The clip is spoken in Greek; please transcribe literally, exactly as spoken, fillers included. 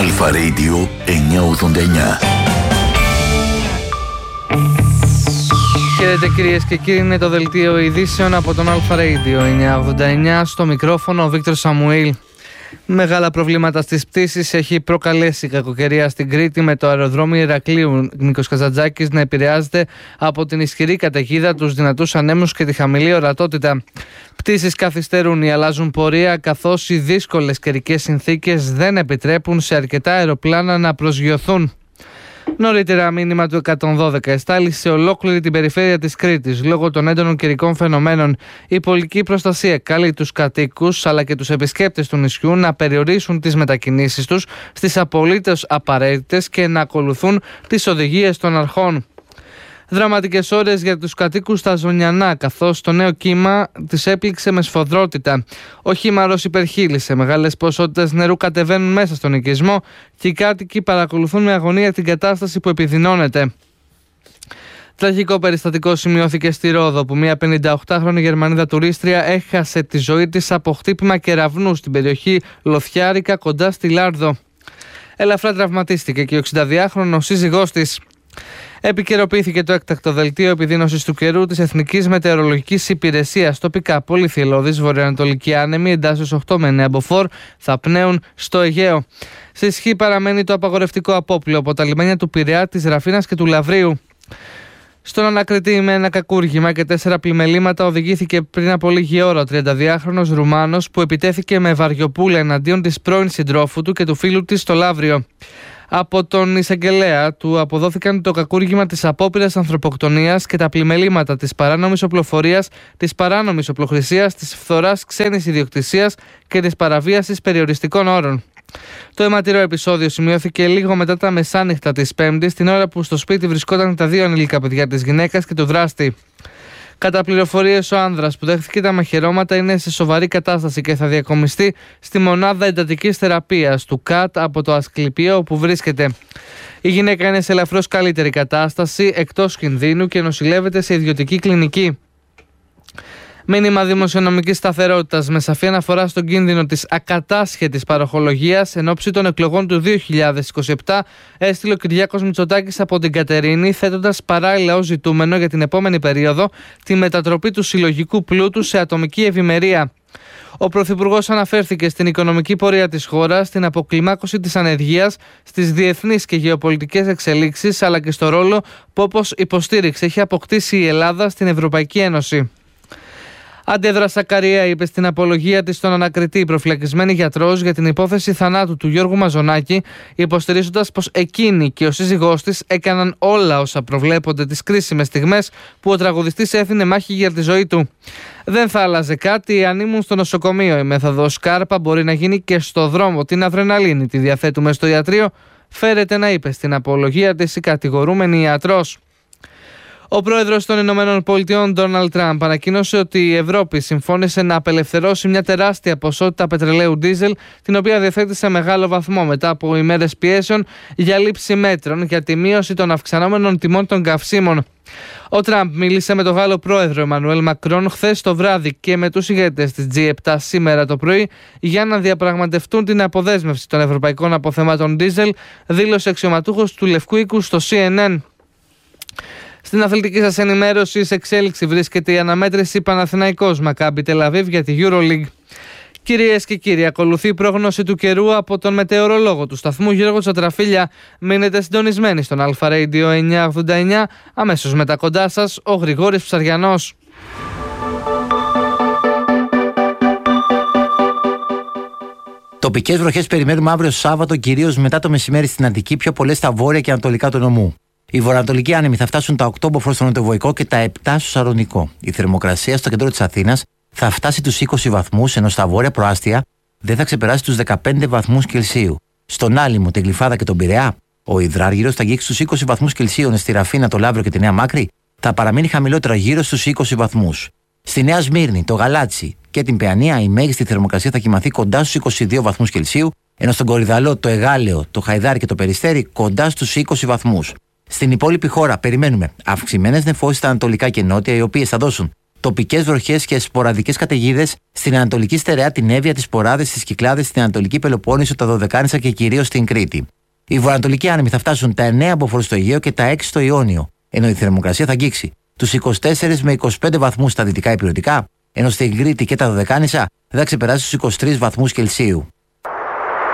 Αλφα Radio εννιακόσια ογδόντα εννιά. Χαίρετε κυρίες και κύριοι, είναι το δελτίο ειδήσεων από τον Αλφα Radio εννιακόσια ογδόντα εννιά. Στο μικρόφωνο ο Βίκτορ Σαμουήλ. Μεγάλα προβλήματα στις πτήσεις έχει προκαλέσει η κακοκαιρία στην Κρήτη, με το αεροδρόμιο Ηρακλείου Νίκος Καζαντζάκης να επηρεάζεται από την ισχυρή καταιγίδα, τους δυνατούς ανέμους και τη χαμηλή ορατότητα. Πτήσεις καθυστερούν ή αλλάζουν πορεία, καθώς οι δύσκολες καιρικές συνθήκες δεν επιτρέπουν σε αρκετά αεροπλάνα να προσγειωθούν. Νωρίτερα, μήνυμα του εκατόν δώδεκα εστάλει σε ολόκληρη την περιφέρεια της Κρήτης. Λόγω των έντονων καιρικών φαινομένων, η πολιτική προστασία καλεί τους κατοίκους αλλά και τους επισκέπτες του νησιού να περιορίσουν τις μετακινήσεις τους στις απολύτως απαραίτητες και να ακολουθούν τις οδηγίες των αρχών. Δραματικές ώρες για τους κατοίκους στα Ζωνιανά, καθώς το νέο κύμα τις έπληξε με σφοδρότητα. Ο χήμαρος υπερχείλησε, μεγάλες ποσότητες νερού κατεβαίνουν μέσα στον οικισμό και οι κάτοικοι παρακολουθούν με αγωνία την κατάσταση που επιδεινώνεται. Τραγικό περιστατικό σημειώθηκε στη Ρόδο, όπου μια πενηνταοκτάχρονη Γερμανίδα τουρίστρια έχασε τη ζωή της από χτύπημα κεραυνού στην περιοχή Λοθιάρικα κοντά στη Λάρδο. Ελαφρά τραυματίστηκε και ο εξηνταδυάχρονος σύζυγός της. Επικαιροποιήθηκε το έκτακτο δελτίο επιδείνωσης του καιρού της Εθνικής Μετεωρολογικής Υπηρεσίας. Τοπικά πολυθυελλώδης βορειοανατολική άνεμη εντάσσεως οκτώ με εννέα μποφόρ θα πνέουν στο Αιγαίο. Σε ισχύ παραμένει το απαγορευτικό απόπλαιο από τα λιμάνια του Πειραιά, της Ραφίνας και του Λαβρίου. Στον Ανακριτή, με ένα κακούργημα και τέσσερα πλημελήματα, οδηγήθηκε πριν από λίγη ώρα ο τριανταδυάχρονος Ρουμάνος που επιτέθηκε με βαριοπούλα εναντίον της πρώην συντρόφου του και του φίλου της στο Λαύριο. Από τον εισαγγελέα του αποδόθηκαν το κακούργημα της απόπειρας ανθρωποκτονίας και τα πλημελήματα της παράνομης οπλοφορίας, της παράνομης οπλοχρησίας, της φθοράς ξένης ιδιοκτησίας και της παραβίασης περιοριστικών όρων. Το αιματηρό επεισόδιο σημειώθηκε λίγο μετά τα μεσάνυχτα της Πέμπτης, την ώρα που στο σπίτι βρισκόταν τα δύο ανήλικα παιδιά της γυναίκας και του δράστη. Κατά πληροφορίες, ο άνδρας που δέχθηκε τα μαχαιρώματα είναι σε σοβαρή κατάσταση και θα διακομιστεί στη μονάδα εντατικής θεραπείας του ΚΑΤ από το Ασκληπείο όπου βρίσκεται. Η γυναίκα είναι σε ελαφρώς καλύτερη κατάσταση, εκτός κινδύνου και νοσηλεύεται σε ιδιωτική κλινική. Μήνυμα δημοσιονομικής σταθερότητας με σαφή αναφορά στον κίνδυνο της ακατάσχετης παροχολογίας εν ώψη των εκλογών του δύο χιλιάδες είκοσι επτά έστειλε ο Κυριάκος Μητσοτάκης από την Κατερίνη, θέτοντας παράλληλα ως ζητούμενο για την επόμενη περίοδο τη μετατροπή του συλλογικού πλούτου σε ατομική ευημερία. Ο Πρωθυπουργός αναφέρθηκε στην οικονομική πορεία της χώρας, στην αποκλιμάκωση της ανεργίας, στις διεθνείς και γεωπολιτικές εξελίξεις, αλλά και στο ρόλο που όπως υποστήριξε έχει αποκτήσει η Ελλάδα στην Ευρωπαϊκή Ένωση. Αντέδρα Σακαρία είπε στην απολογία της στον ανακριτή προφυλακισμένη γιατρός για την υπόθεση θανάτου του Γιώργου Μαζονάκη, υποστηρίζοντας πως εκείνη και ο σύζυγός της έκαναν όλα όσα προβλέπονται τις κρίσιμες στιγμές που ο τραγουδιστής έθινε μάχη για τη ζωή του. Δεν θα άλλαζε κάτι αν ήμουν στο νοσοκομείο. Η μέθοδος Κάρπα μπορεί να γίνει και στο δρόμο. Την αδρεναλίνη τη διαθέτουμε στο ιατρείο, φέρεται να είπε στην απολογία της η κατηγορούμενη ιατρός. Ο πρόεδρος των Ηνωμένων Πολιτειών, Ντόναλντ Τραμπ, ανακοίνωσε ότι η Ευρώπη συμφώνησε να απελευθερώσει μια τεράστια ποσότητα πετρελαίου ντίζελ, την οποία διαθέτει σε μεγάλο βαθμό μετά από ημέρες πιέσεων για λήψη μέτρων για τη μείωση των αυξανόμενων τιμών των καυσίμων. Ο Τραμπ μίλησε με τον Γάλλο πρόεδρο Εμμανουέλ Μακρόν χθες το βράδυ και με τους ηγέτες της τζι επτά σήμερα το πρωί για να διαπραγματευτούν την αποδέσμευση των ευρωπαϊκών αποθεμάτων ντίζελ, δήλωσε αξιωματούχος του Λευκού Οίκου στο σι εν εν. Στην αθλητική σας ενημέρωση, σε εξέλιξη βρίσκεται η αναμέτρηση Παναθηναϊκός Μακάμπι Τελαβίβ για τη EuroLeague. Κυρίες και κύριοι, ακολουθεί η πρόγνωση του καιρού από τον μετεωρολόγο του σταθμού Γιώργο Τσατραφίλια. Μείνετε συντονισμένοι στον Αλφα Radio εννιακόσια ογδόντα εννιά. Αμέσως μετά κοντά σας ο Γρηγόρης Ψαριανός. Τοπικές βροχές περιμένουμε αύριο Σάββατο, κυρίως μετά το μεσημέρι στην Αττική, πιο πολλές στα βόρεια και ανατολικά του νομού. Οι βορειοανατολικοί άνεμοι θα φτάσουν τα οκτώ μποφόρ στο νοτιοβοϊκό και τα επτά στο Σαρονικό. Η θερμοκρασία στο κέντρο της Αθήνας θα φτάσει τους είκοσι βαθμούς, ενώ στα βόρεια προάστια δεν θα ξεπεράσει τους δεκαπέντε βαθμούς Κελσίου. Στον Άλυμο, την Γλυφάδα και τον Πειραιά, ο υδράργυρος θα αγγίξει στους είκοσι βαθμούς Κελσίου, στη Ραφίνα, το Λαύριο και τη Νέα Μάκρη θα παραμείνει χαμηλότερα γύρω στους είκοσι βαθμούς. Στη Νέα Σμύρνη, το Γαλάτσι και την Παιανία η μέγιστη θερμοκρασία θα κοιμαθεί κοντά στους είκοσι δύο βαθμούς Κελσίου, ενώ στον Κορυδαλό, το Εγάλεο, το Χαϊδάρι και το Περιστέρι κοντά στους είκοσι βαθμούς. Στην υπόλοιπη χώρα περιμένουμε αυξημένες νεφώσεις στα ανατολικά και νότια, οι οποίες θα δώσουν Τοπικές βροχές και σποραδικές καταιγίδες στην Ανατολική Στερεά, την Εύβοια, τις Ποράδες, τις Κυκλάδες, στην Ανατολική Πελοπόννησο, τα Δωδεκάνησα και κυρίως στην Κρήτη. Οι βορειοανατολικοί άνεμοι θα φτάσουν τα εννέα μποφόρ στο Αιγαίο και τα έξι στο Ιόνιο, ενώ η θερμοκρασία θα αγγίξει τους είκοσι τέσσερις με είκοσι πέντε βαθμούς στα δυτικά υπηρετικά, ενώ στην Κρήτη και τα Δωδεκάνησα δεν θα ξεπεράσει τους είκοσι τρεις βαθμούς Κελσίου.